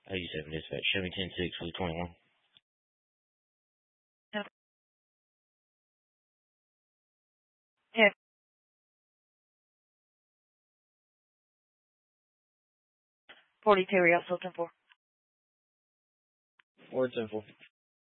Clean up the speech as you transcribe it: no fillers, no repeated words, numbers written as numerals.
87 dispatch, Chevy 10-6 for the 21. Yep. Yeah. 42, we also 10-4. Or 10-4.